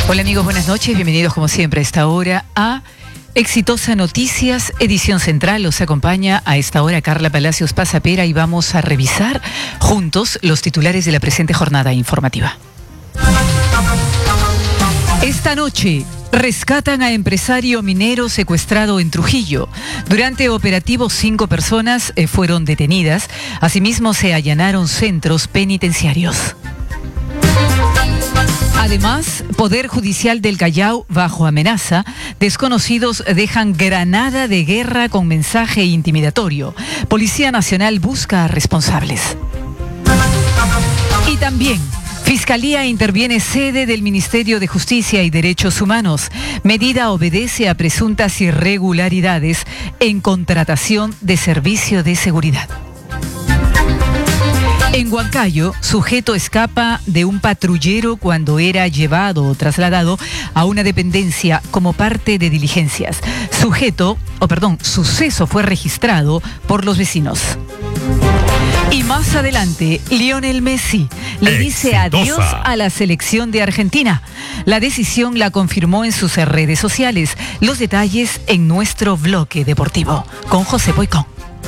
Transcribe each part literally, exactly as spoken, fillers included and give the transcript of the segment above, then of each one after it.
Hola amigos, buenas noches, bienvenidos como siempre a esta hora a Exitosa Noticias, edición central. Los acompaña a esta hora Carla Palacios Pasapera y vamos a revisar juntos los titulares de la presente jornada informativa. Esta noche rescatan a empresario minero secuestrado en Trujillo. Durante operativo, cinco personas eh, fueron detenidas. Asimismo, se allanaron centros penitenciarios. Además, Poder Judicial del Callao bajo amenaza. Desconocidos dejan granada de guerra con mensaje intimidatorio. Policía Nacional busca a responsables. Y también, Fiscalía interviene sede del Ministerio de Justicia y Derechos Humanos. Medida obedece a presuntas irregularidades en contratación de servicio de seguridad. En Huancayo, sujeto escapa de un patrullero cuando era llevado o trasladado a una dependencia como parte de diligencias. Sujeto, o perdón, suceso fue registrado por los vecinos. Y más adelante, Lionel Messi le dice adiós a la selección de Argentina. La decisión la confirmó en sus redes sociales. Los detalles en nuestro bloque deportivo con José Boicón.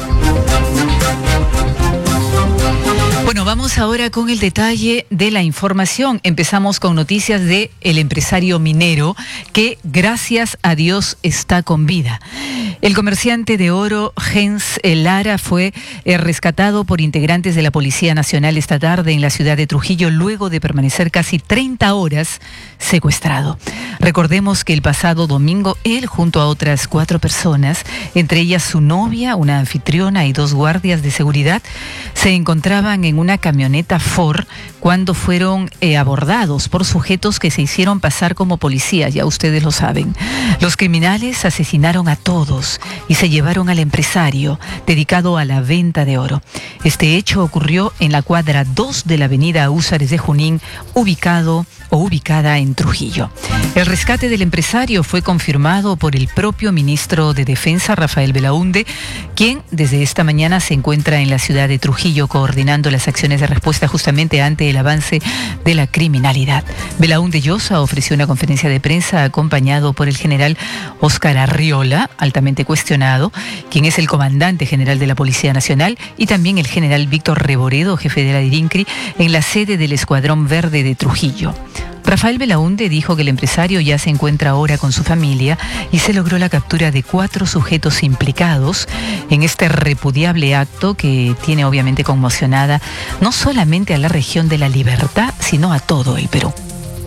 Bueno, vamos ahora con el detalle de la información. Empezamos con noticias de el empresario minero que, gracias a Dios, está con vida. El comerciante de oro Jens Lara fue eh, rescatado por integrantes de la Policía Nacional esta tarde en la ciudad de Trujillo luego de permanecer casi treinta horas secuestrado. Recordemos que el pasado domingo él, junto a otras cuatro personas, entre ellas su novia, una anfitriona y dos guardias de seguridad, se encontraban en una camioneta Ford cuando fueron eh, abordados por sujetos que se hicieron pasar como policías, ya ustedes lo saben. Los criminales asesinaron a todos y se llevaron al empresario dedicado a la venta de oro. Este hecho ocurrió en la cuadra dos de la avenida Húsares de Junín, ubicado o ubicada en Trujillo. El rescate del empresario fue confirmado por el propio ministro de Defensa, Rafael Belaúnde, quien desde esta mañana se encuentra en la ciudad de Trujillo coordinando las acciones de respuesta justamente ante el avance de la criminalidad. Belaúnde Llosa ofreció una conferencia de prensa acompañado por el general Óscar Arriola, altamente cuestionado, quien es el comandante general de la Policía Nacional, y también el general Víctor Reboredo, jefe de la DIRINCRI, en la sede del Escuadrón Verde de Trujillo. Rafael Belaúnde dijo que el empresario ya se encuentra ahora con su familia y se logró la captura de cuatro sujetos implicados en este repudiable acto que tiene obviamente conmocionada no solamente a la región de La Libertad, sino a todo el Perú.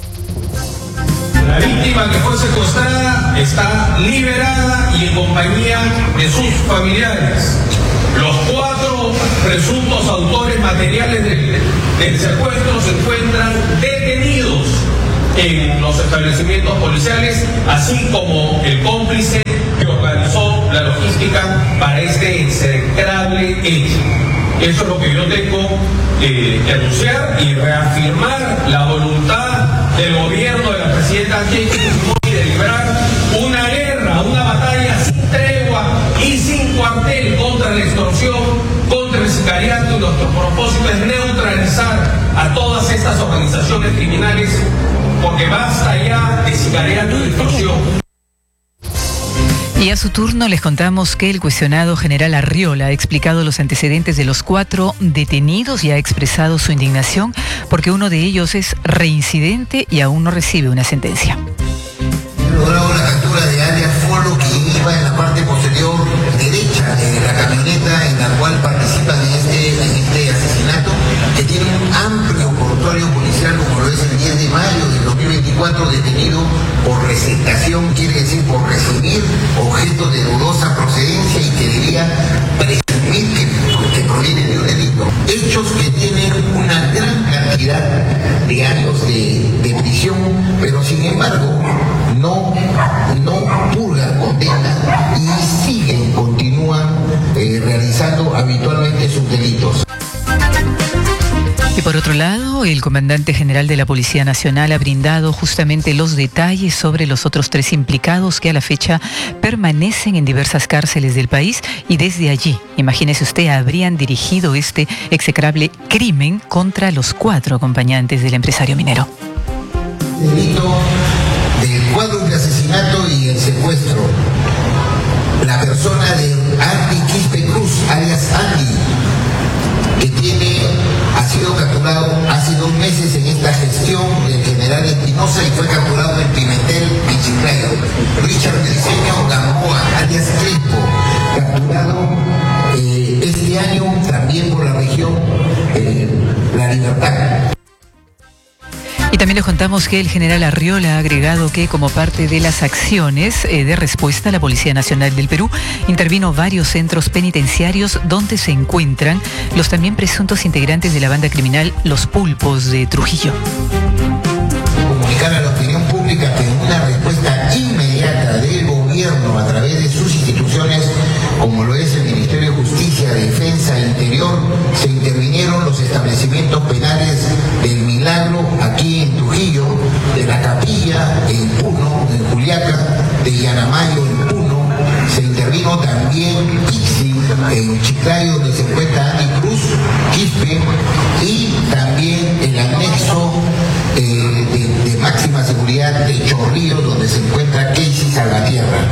La víctima que fue secuestrada está liberada y en compañía de sus familiares. Los cuatro presuntos autores materiales del, del secuestro se encuentran detenidos en los establecimientos policiales, así como el cómplice que organizó la logística para este execrable hecho. Eso es lo que yo tengo eh, que anunciar y reafirmar la voluntad del gobierno de la presidenta Keiko Fujimori de librar una guerra, una batalla sin tregua y sin cuartel contra la extorsión, contra el sicariato, y nuestro propósito es neutralizar a todas estas organizaciones criminales, porque basta ya de sicariato y de extorsión. Y a su turno les contamos que el cuestionado general Arriola ha explicado los antecedentes de los cuatro detenidos y ha expresado su indignación porque uno de ellos es reincidente y aún no recibe una sentencia. Logrado la captura de alias Folo, que iba en la parte posterior derecha de la camioneta en la cual participan en este, en este asesinato, que tiene un amplio prontuario policial, como lo es el diez de mayo del dos mil veinticuatro, detenido por receptación, quiere decir por recibir objetos de dudosa procedencia y que debía presumir que, que provienen de un delito. Hechos que tienen una gran cantidad de años de, de prisión, pero sin embargo no, no purgan condena y siguen, continúan eh, realizando habitualmente sus delitos. Y por otro lado, el comandante general de la Policía Nacional ha brindado justamente los detalles sobre los otros tres implicados que a la fecha permanecen en diversas cárceles del país y desde allí, imagínese usted, habrían dirigido este execrable crimen contra los cuatro acompañantes del empresario minero. Delito cuádruple asesinato y el secuestro. La persona de Andy Quispe Cruz, alias Andy, que tiene, ha sido capturado hace dos meses en esta gestión del general Espinosa y fue capturado en Pimentel, en Chiclayo. Richard Briceño Gamboa, alias Crespo, capturado eh, este año también por la región eh, La Libertad. Y también les contamos que el general Arriola ha agregado que como parte de las acciones eh, de respuesta, la Policía Nacional del Perú intervino varios centros penitenciarios donde se encuentran los también presuntos integrantes de la banda criminal Los Pulpos de Trujillo. Comunicar a la opinión pública que en una respuesta inmediata del gobierno a través de sus instituciones, como lo es el Ministerio de Justicia, Defensa e Interior, se intervinieron los establecimientos penales del Milagro aquí en Trujillo, de la Capilla en Puno, en Juliaca, de Yanamayo en Puno, se intervino también Ixi en Chiclayo, donde se encuentra Andy Cruz, Quispe, y también el anexo eh, de, de máxima seguridad de Chorrillo, donde se encuentra Casey Salvatierra.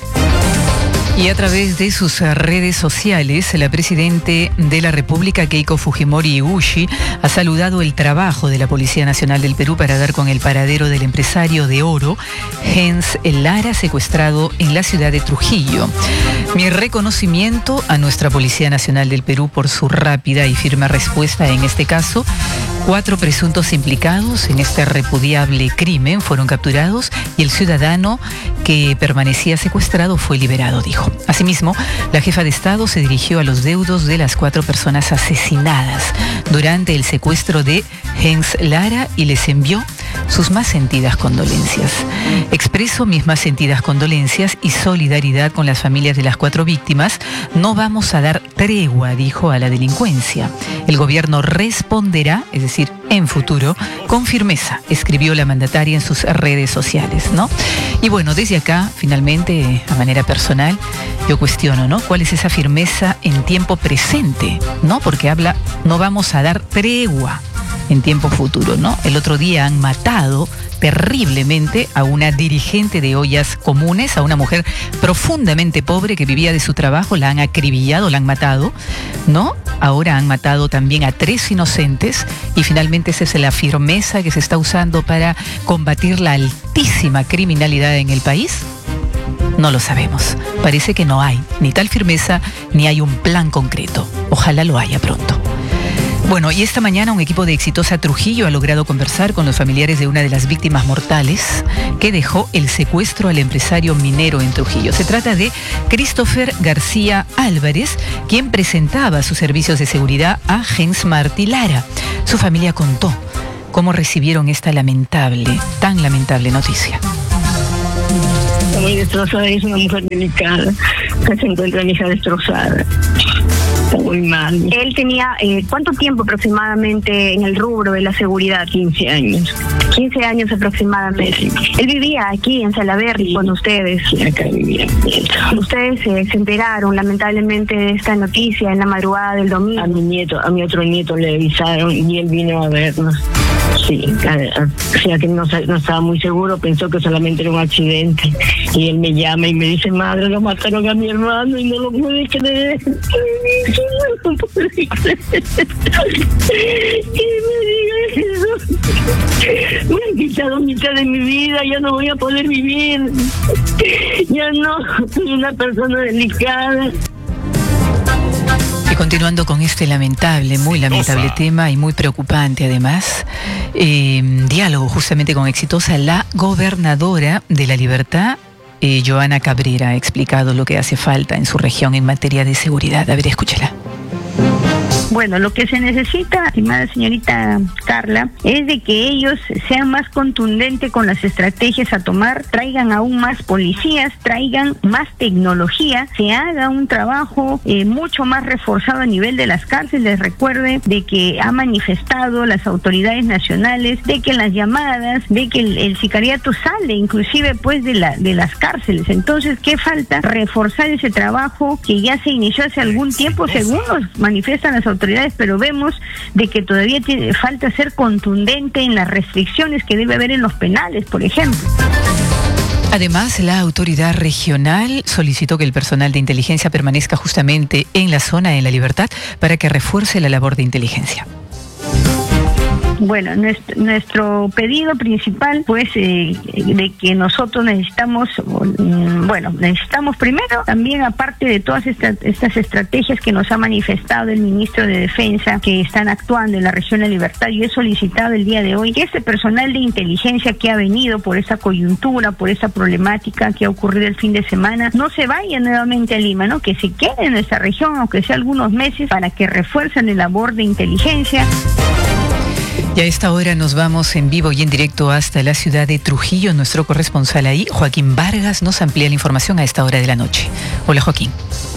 Y a través de sus redes sociales, la Presidenta de la República, Keiko Fujimori Ibushi, ha saludado el trabajo de la Policía Nacional del Perú para dar con el paradero del empresario de oro, Jens Lara, secuestrado en la ciudad de Trujillo. Mi reconocimiento a nuestra Policía Nacional del Perú por su rápida y firme respuesta en este caso. Cuatro presuntos implicados en este repudiable crimen fueron capturados y el ciudadano que permanecía secuestrado fue liberado, dijo. Asimismo, la jefa de Estado se dirigió a los deudos de las cuatro personas asesinadas durante el secuestro de Jens Lara y les envió sus más sentidas condolencias. Expreso mis más sentidas condolencias y solidaridad con las familias de las cuatro víctimas. No vamos a dar tregua, dijo, a la delincuencia. El gobierno responderá, es decir, en futuro, con firmeza, escribió la mandataria en sus redes sociales, ¿no? Y bueno, desde acá, finalmente, a manera personal, yo cuestiono, ¿no? ¿Cuál es esa firmeza en tiempo presente, ¿no? Porque habla, no vamos a dar tregua en tiempo futuro, ¿no? El otro día han matado terriblemente a una dirigente de ollas comunes, a una mujer profundamente pobre que vivía de su trabajo, la han acribillado, la han matado, ¿no? Ahora han matado también a tres inocentes y finalmente esa es la firmeza que se está usando para combatir la altísima criminalidad en el país. No lo sabemos. Parece que no hay ni tal firmeza ni hay un plan concreto. Ojalá lo haya pronto. Bueno, y esta mañana un equipo de Exitosa Trujillo ha logrado conversar con los familiares de una de las víctimas mortales que dejó el secuestro al empresario minero en Trujillo. Se trata de Christopher García Álvarez, quien presentaba sus servicios de seguridad a Jens Martí Lara. Su familia contó cómo recibieron esta lamentable, tan lamentable noticia. Está muy destrozada, es una mujer delicada, que se encuentra mi hija destrozada. Muy mal. Él tenía, eh, ¿cuánto tiempo aproximadamente en el rubro de la seguridad? quince años. quince años aproximadamente. Sí. Él vivía aquí en Salaberry sí. Con ustedes. Sí, acá vivía. Ustedes eh, se enteraron lamentablemente de esta noticia en la madrugada del domingo. A mi nieto, a mi otro nieto le avisaron y él vino a vernos. Sí, o sea que no, no estaba muy seguro, pensó que solamente era un accidente. Y él me llama y me dice, madre, lo mataron a mi hermano y no lo pude creer. No pude creer. Que me diga eso. Me han quitado mitad de mi vida, ya no voy a poder vivir. Ya no, soy una persona delicada. Y continuando con este lamentable, muy lamentable Ofa. tema y muy preocupante además, eh, diálogo justamente con Exitosa, la gobernadora de La Libertad, eh, Joana Cabrera, ha explicado lo que hace falta en su región en materia de seguridad. A ver, escúchala. Bueno, lo que se necesita, estimada señorita Carla, es de que ellos sean más contundentes con las estrategias a tomar, traigan aún más policías, traigan más tecnología, se haga un trabajo eh, mucho más reforzado a nivel de las cárceles. Recuerde de que ha manifestado las autoridades nacionales de que las llamadas, de que el, el sicariato sale inclusive pues de la de las cárceles. Entonces, ¿qué falta? Reforzar ese trabajo que ya se inició hace algún tiempo, según nos manifiestan las autoridades, pero vemos de que todavía tiene, falta ser contundente en las restricciones que debe haber en los penales, por ejemplo. Además, la autoridad regional solicitó que el personal de inteligencia permanezca justamente en la zona, en La Libertad, para que refuerce la labor de inteligencia. Bueno, nuestro, nuestro pedido principal, pues, eh, de que nosotros necesitamos, bueno, necesitamos primero, también aparte de todas estas, estas estrategias que nos ha manifestado el ministro de Defensa, que están actuando en la región de Libertad, yo he solicitado el día de hoy que este personal de inteligencia que ha venido por esa coyuntura, por esa problemática que ha ocurrido el fin de semana, no se vaya nuevamente a Lima, ¿no? Que se quede en nuestra región, aunque sea algunos meses, para que refuercen la labor de inteligencia. Y a esta hora nos vamos en vivo y en directo hasta la ciudad de Trujillo. Nuestro corresponsal ahí, Joaquín Vargas, nos amplía la información a esta hora de la noche. Hola, Joaquín.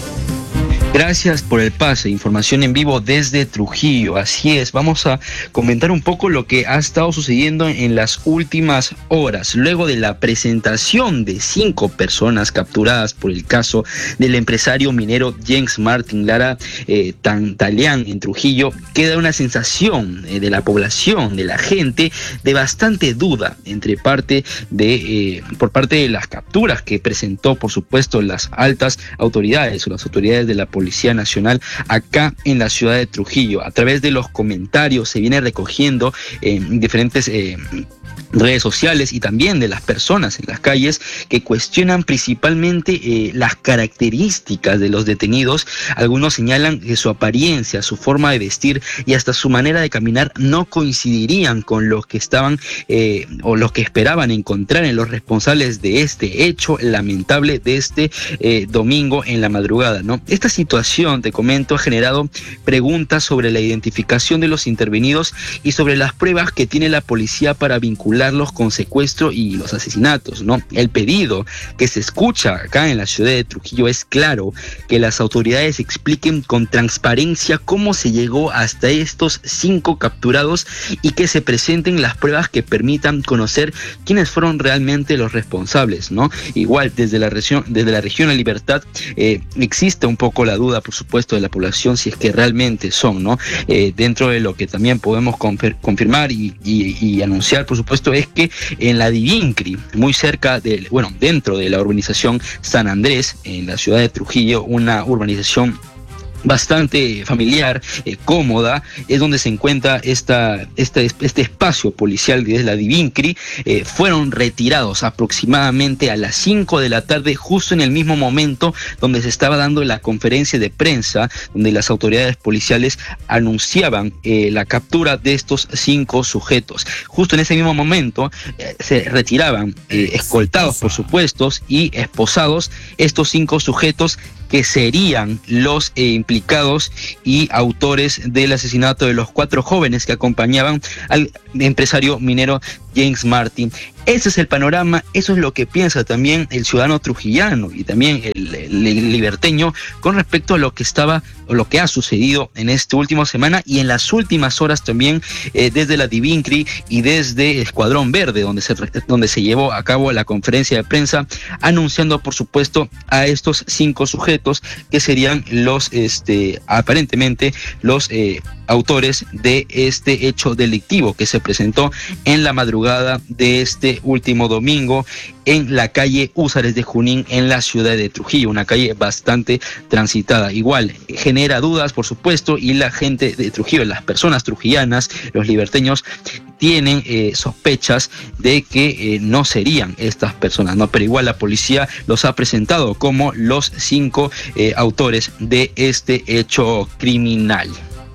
Gracias por el pase, información en vivo desde Trujillo. Así es, vamos a comentar un poco lo que ha estado sucediendo en las últimas horas. Luego de la presentación de cinco personas capturadas por el caso del empresario minero James Martin Lara eh, Tantaleán en Trujillo, queda una sensación eh, de la población, de la gente, de bastante duda entre parte de, eh, por parte de las capturas que presentó, por supuesto, las altas autoridades o las autoridades de la Policía Nacional acá en la ciudad de Trujillo. A través de los comentarios se viene recogiendo en diferentes eh, redes sociales y también de las personas en las calles que cuestionan principalmente eh, las características de los detenidos. Algunos señalan que su apariencia, su forma de vestir y hasta su manera de caminar no coincidirían con los que estaban eh, o los que esperaban encontrar en los responsables de este hecho lamentable de este eh, domingo en la madrugada, ¿no? Esta situación, te comento, ha generado preguntas sobre la identificación de los intervenidos y sobre las pruebas que tiene la policía para vincularlos con secuestro y los asesinatos, ¿no? El pedido que se escucha acá en la ciudad de Trujillo es claro, que las autoridades expliquen con transparencia cómo se llegó hasta estos cinco capturados y que se presenten las pruebas que permitan conocer quiénes fueron realmente los responsables, ¿no? Igual desde la región, desde la región de Libertad eh, existe un poco la duda, por supuesto, de la población si es que realmente son, ¿no? Eh, dentro de lo que también podemos confir- confirmar y, y, y anunciar, por supuesto, es que en la Divincri, muy cerca de, bueno, dentro de la urbanización San Andrés, en la ciudad de Trujillo, una urbanización bastante familiar, eh, cómoda, es donde se encuentra esta, esta, este espacio policial que es la Divincri. Eh, fueron retirados aproximadamente a las cinco de la tarde, justo en el mismo momento donde se estaba dando la conferencia de prensa, donde las autoridades policiales anunciaban eh, la captura de estos cinco sujetos. Justo en ese mismo momento eh, se retiraban, eh, escoltados por supuesto, y esposados estos cinco sujetos que serían los eh, implicados y autores del asesinato de los cuatro jóvenes que acompañaban al empresario minero James Martin. Ese es el panorama, eso es lo que piensa también el ciudadano trujillano y también el, el, el liberteño con respecto a lo que estaba o lo que ha sucedido en esta última semana y en las últimas horas también eh, desde la Divincri y desde Escuadrón Verde, donde se, donde se llevó a cabo la conferencia de prensa anunciando, por supuesto, a estos cinco sujetos que serían los, este, aparentemente, los eh, autores de este hecho delictivo que se presentó en la madrugada de este último domingo en la calle Húsares de Junín en la ciudad de Trujillo, una calle bastante transitada. Igual genera dudas, por supuesto, y la gente de Trujillo, las personas trujillanas, los liberteños, tienen eh, sospechas de que eh, no serían estas personas, ¿no? Pero igual la policía los ha presentado como los cinco eh, autores de este hecho criminal.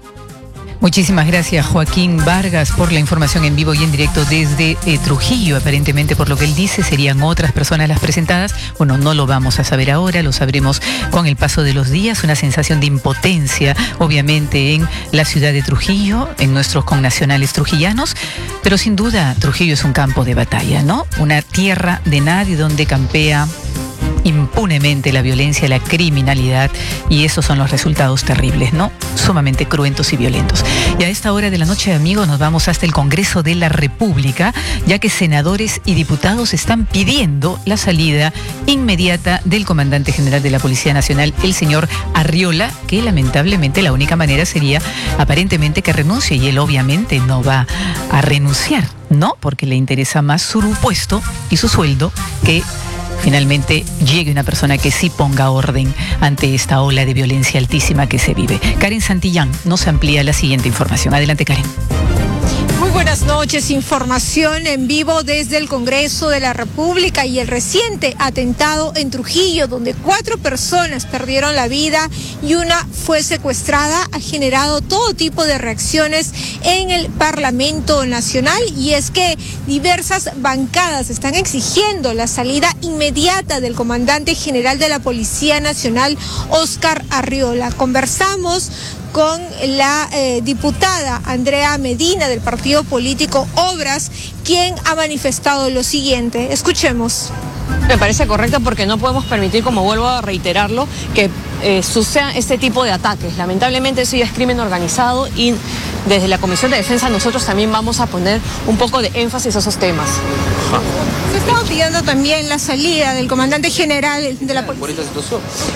Muchísimas gracias, Joaquín Vargas, por la información en vivo y en directo desde eh, Trujillo. Aparentemente, por lo que él dice, serían otras personas las presentadas. Bueno, no lo vamos a saber ahora, lo sabremos con el paso de los días. Una sensación de impotencia, obviamente, en la ciudad de Trujillo, en nuestros connacionales trujillanos. Pero sin duda, Trujillo es un campo de batalla, ¿no? Una tierra de nadie donde campea impunemente la violencia, la criminalidad, y esos son los resultados terribles, ¿no? Sumamente cruentos y violentos. Y a esta hora de la noche, amigos, nos vamos hasta el Congreso de la República, ya que senadores y diputados están pidiendo la salida inmediata del comandante general de la Policía Nacional, el señor Arriola, que lamentablemente la única manera sería aparentemente que renuncie, y él obviamente no va a renunciar, ¿no? Porque le interesa más su puesto y su sueldo que finalmente llegue una persona que sí ponga orden ante esta ola de violencia altísima que se vive. Karen Santillán nos amplía la siguiente información. Adelante, Karen. Muy buenas noches, información en vivo desde el Congreso de la República y el reciente atentado en Trujillo, donde cuatro personas perdieron la vida y una fue secuestrada, ha generado todo tipo de reacciones en el Parlamento Nacional, y es que diversas bancadas están exigiendo la salida inmediata del comandante general de la Policía Nacional, Óscar Arriola. Conversamos con la eh, diputada Andrea Medina del partido político Obras, quien ha manifestado lo siguiente. Escuchemos. Me parece correcto porque no podemos permitir, como vuelvo a reiterarlo, que eh, sucedan este tipo de ataques. Lamentablemente eso ya es crimen organizado y desde la Comisión de Defensa nosotros también vamos a poner un poco de énfasis a esos temas. Se estaba pidiendo también la salida del comandante general de la policía. Por esta situación.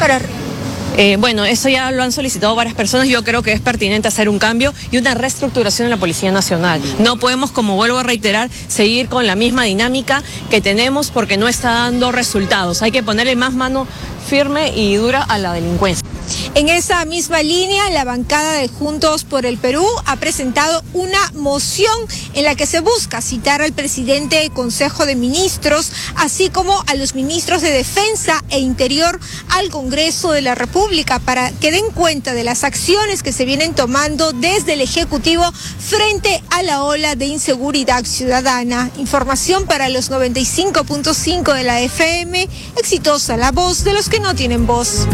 Eh, bueno, eso ya lo han solicitado varias personas. Yo creo que es pertinente hacer un cambio y una reestructuración en la Policía Nacional. No podemos, como vuelvo a reiterar, seguir con la misma dinámica que tenemos porque no está dando resultados. Hay que ponerle más mano firme y dura a la delincuencia. En esa misma línea, la bancada de Juntos por el Perú ha presentado una moción en la que se busca citar al presidente del Consejo de Ministros, así como a los ministros de Defensa e Interior al Congreso de la República para que den cuenta de las acciones que se vienen tomando desde el Ejecutivo frente a la ola de inseguridad ciudadana. Información para los noventa y cinco punto cinco de la F M, exitosa la voz de los que no tienen voz.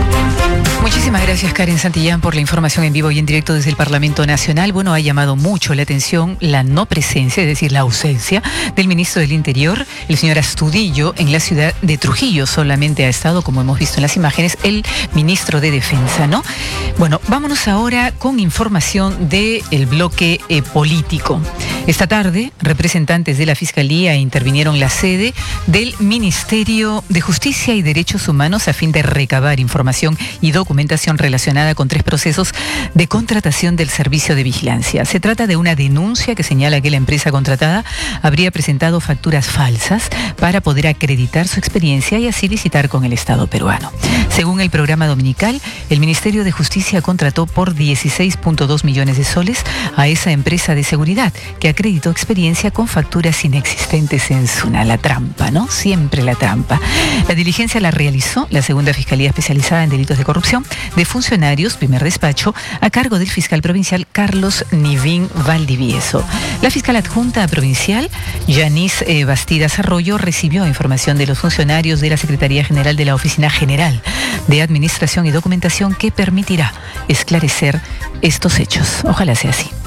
Muchísimas gracias, Karen Santillán, por la información en vivo y en directo desde el Parlamento Nacional. Bueno, ha llamado mucho la atención la no presencia, es decir, la ausencia del ministro del Interior, el señor Astudillo, en la ciudad de Trujillo. Solamente ha estado, como hemos visto en las imágenes, el ministro de Defensa, ¿no? Bueno, vámonos ahora con información del bloque eh, político. Esta tarde, representantes de la Fiscalía intervinieron la sede del Ministerio de Justicia y Derechos Humanos a fin de recabar información y documentación relacionada con tres procesos de contratación del servicio de vigilancia. Se trata de una denuncia que señala que la empresa contratada habría presentado facturas falsas para poder acreditar su experiencia y así licitar con el Estado peruano. Según el programa dominical, el Ministerio de Justicia contrató por dieciséis punto dos millones de soles a esa empresa de seguridad que acreditó experiencia con facturas inexistentes en Suna. La trampa, ¿no? Siempre la trampa. La diligencia la realizó la segunda Fiscalía Especializada en Delitos de Corrupción de funcionarios, primer despacho, a cargo del fiscal provincial Carlos Nivín Valdivieso. La fiscal adjunta provincial, Yanis eh, Bastidas Arroyo, recibió información de los funcionarios de la Secretaría General de la Oficina General de Administración y Documentación que permitirá esclarecer estos hechos. Ojalá sea así.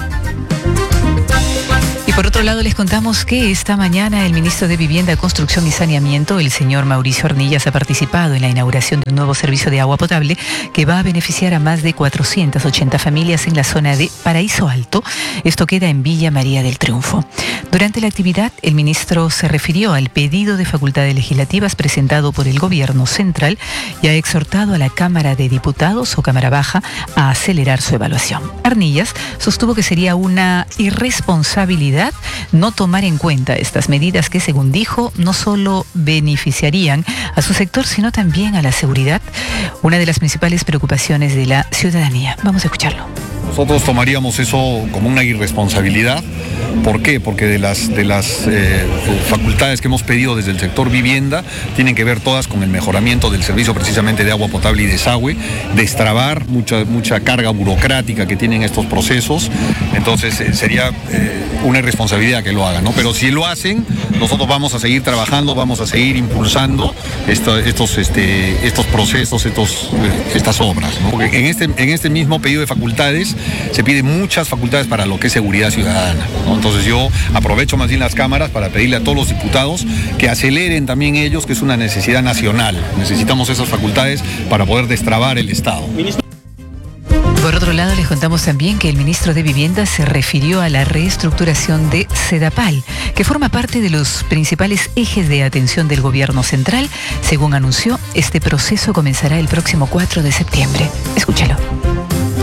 Por otro lado, les contamos que esta mañana el ministro de Vivienda, Construcción y Saneamiento, el señor Mauricio Arnillas, ha participado en la inauguración de un nuevo servicio de agua potable que va a beneficiar a más de cuatrocientas ochenta familias en la zona de Paraíso Alto. Esto queda en Villa María del Triunfo. Durante la actividad, el ministro se refirió al pedido de facultades legislativas presentado por el Gobierno Central y ha exhortado a la Cámara de Diputados o Cámara Baja a acelerar su evaluación. Arnillas sostuvo que sería una irresponsabilidad no tomar en cuenta estas medidas que, según dijo, no solo beneficiarían a su sector, sino también a la seguridad, una de las principales preocupaciones de la ciudadanía. Vamos a escucharlo. Nosotros tomaríamos eso como una irresponsabilidad. ¿Por qué? Porque de las, de las eh, facultades que hemos pedido desde el sector vivienda tienen que ver todas con el mejoramiento del servicio precisamente de agua potable y desagüe, destrabar mucha, mucha carga burocrática que tienen estos procesos. Entonces eh, sería eh, una irresponsabilidad que lo hagan, ¿no? Pero si lo hacen, nosotros vamos a seguir trabajando, vamos a seguir impulsando esto, estos, este, estos procesos, estos, eh, estas obras, ¿no? Porque en este, en este mismo pedido de facultades se piden muchas facultades para lo que es seguridad ciudadana, ¿no? Entonces yo aprovecho más bien las cámaras para pedirle a todos los diputados que aceleren también ellos, que es una necesidad nacional. Necesitamos esas facultades para poder destrabar el Estado. Por otro lado, les contamos también que el ministro de Vivienda se refirió a la reestructuración de Sedapal, que forma parte de los principales ejes de atención del gobierno central. Según anunció, este proceso comenzará el próximo cuatro de septiembre. Escúchalo.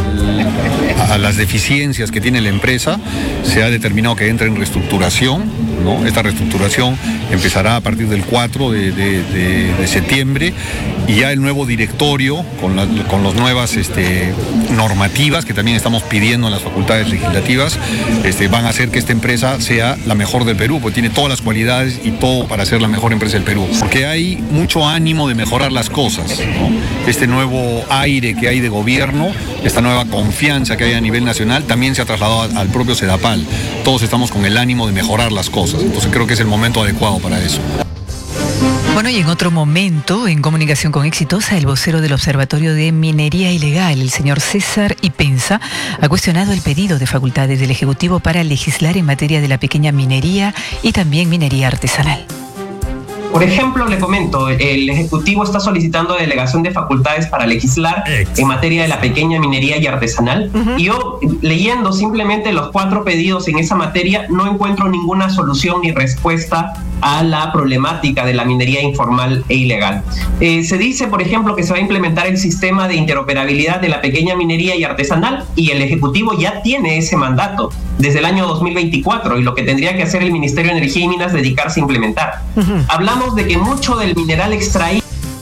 A las deficiencias que tiene la empresa, se ha determinado que entre en reestructuración ¿no? Esta reestructuración empezará a partir del cuatro de, de, de, de septiembre y ya el nuevo directorio con, la, con las nuevas este, normativas que también estamos pidiendo en las facultades legislativas este, van a hacer que esta empresa sea la mejor del Perú, porque tiene todas las cualidades y todo para ser la mejor empresa del Perú. Porque hay mucho ánimo de mejorar las cosas, ¿no? Este nuevo aire que hay de gobierno, esta nueva confianza que hay a nivel nacional también se ha trasladado al propio Sedapal. Todos estamos con el ánimo de mejorar las cosas, entonces creo que es el momento adecuado para eso. Bueno, y en otro momento, en comunicación con Exitosa, el vocero del Observatorio de Minería Ilegal, el señor César Ipenza, ha cuestionado el pedido de facultades del Ejecutivo para legislar en materia de la pequeña minería y también minería artesanal. Por ejemplo, le comento, el Ejecutivo está solicitando delegación de facultades para legislar en materia de la pequeña minería y artesanal. Uh-huh. Y yo, leyendo simplemente los cuatro pedidos en esa materia, no encuentro ninguna solución ni respuesta a la problemática de la minería informal e ilegal. Eh, se dice, por ejemplo, que se va a implementar el sistema de interoperabilidad de la pequeña minería y artesanal, y el Ejecutivo ya tiene ese mandato desde el año dos mil veinticuatro, y lo que tendría que hacer el Ministerio de Energía y Minas es dedicarse a implementar. Uh-huh. Hablamos de que mucho del mineral extraído.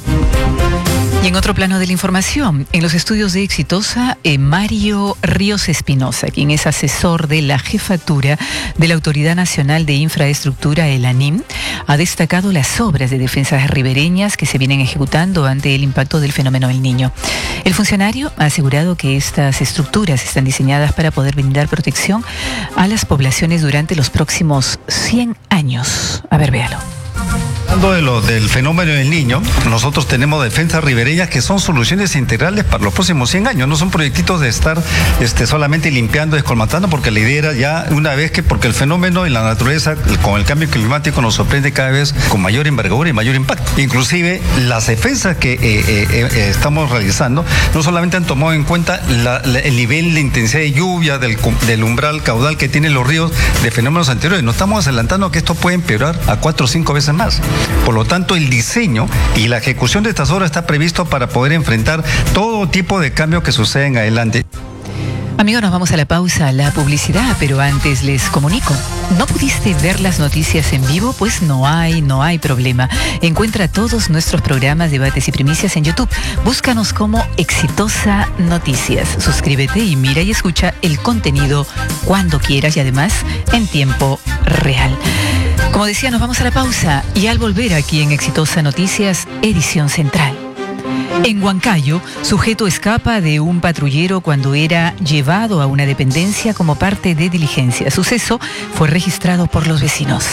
Y en otro plano de la información, en los estudios de Exitosa, eh, Mario Ríos Espinosa, quien es asesor de la jefatura de la Autoridad Nacional de Infraestructura, el ANIM, ha destacado las obras de defensas ribereñas que se vienen ejecutando ante el impacto del fenómeno El Niño. El funcionario ha asegurado que estas estructuras están diseñadas para poder brindar protección a las poblaciones durante los próximos cien años. A ver, véalo. Hablando de lo, del fenómeno del Niño, nosotros tenemos defensas ribereñas que son soluciones integrales para los próximos cien años. No son proyectitos de estar este, solamente limpiando, descolmatando, porque la idea era ya una vez que, porque el fenómeno en la naturaleza, con el cambio climático, nos sorprende cada vez con mayor envergadura y mayor impacto. Inclusive, las defensas que eh, eh, eh, estamos realizando no solamente han tomado en cuenta la, la, el nivel de intensidad de lluvia, del, del umbral caudal que tienen los ríos de fenómenos anteriores. Nos estamos adelantando que esto puede empeorar a cuatro o cinco veces más. Por lo tanto, el diseño y la ejecución de estas obras está previsto para poder enfrentar todo tipo de cambios que suceden adelante. Amigos, nos vamos a la pausa, a la publicidad, pero antes les comunico. ¿No pudiste ver las noticias en vivo? Pues no hay, no hay problema. Encuentra todos nuestros programas, debates y primicias en YouTube. Búscanos como Exitosa Noticias. Suscríbete y mira y escucha el contenido cuando quieras y además en tiempo real. Como decía, nos vamos a la pausa y al volver aquí en Exitosa Noticias, edición central. En Huancayo, sujeto escapa de un patrullero cuando era llevado a una dependencia como parte de diligencia. Suceso fue registrado por los vecinos.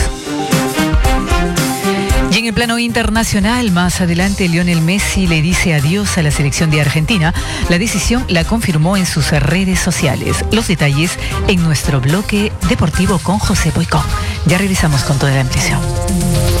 Y en el plano internacional, más adelante, Lionel Messi le dice adiós a la selección de Argentina. La decisión la confirmó en sus redes sociales. Los detalles en nuestro bloque deportivo con José Boicó. Ya regresamos con toda la ampliación.